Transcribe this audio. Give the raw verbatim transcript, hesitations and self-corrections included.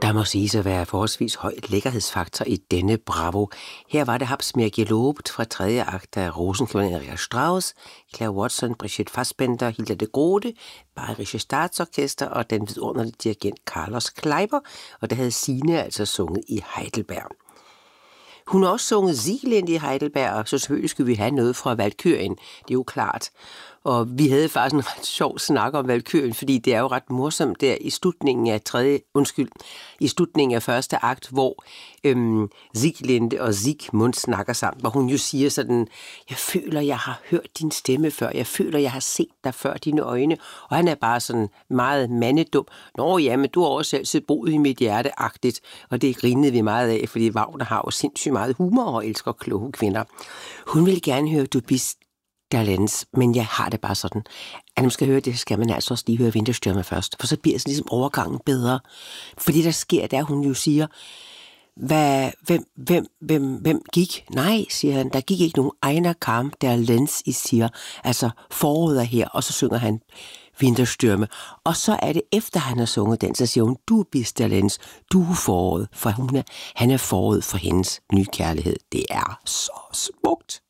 Der må siges at være forholdsvis høj lækkerhedsfaktor i denne Bravo. Her var det Habsmer gelobt fra tredje akt af Rosenkjolden af Richard Strauss, Claire Watson, Brigitte Fassbender, Hilda de Grote, Bayerische Statsorkester og den vidunderlige dirigent Carlos Kleiber, og der havde Signe altså sunget i Heidelberg. Hun har også sunget Sieglinde i Heidelberg, og så selvfølgelig skulle vi have noget fra Valkyrien, det er jo klart. Og vi havde faktisk en ret sjov snak om Valkyrien, fordi det er jo ret morsomt der i slutningen af tredje, undskyld, i slutningen af første akt, hvor øhm, Sieglinde og Siegmund snakker sammen, hvor hun jo siger sådan, jeg føler, jeg har hørt din stemme før, jeg føler, jeg har set dig før, dine øjne, og han er bare sådan meget mandedum. Nå ja, men du har også selv boet i mit hjerte-agtigt, og det grinede vi meget af, fordi Wagner har jo sindssygt meget humor og elsker kloge kvinder. Hun ville gerne høre, du bist der Lenz, men jeg har det bare sådan, at når man skal høre det, så skal man altså også lige høre Vinterstürme først, for så bliver sådan ligesom overgangen bedre. For det, der sker, det er, hun jo siger, Hvad, hvem, hvem, hvem, hvem gik? Nej, siger han, der gik ikke nogen einer kam, der Lenz i siger, altså foråret er her, og så synger han Vinterstürme. Og så er det efter, han har sunget den, så siger hun, du bist der Lenz, du er foråret, for hun er, han er foråret for hendes nye kærlighed. Det er så smukt.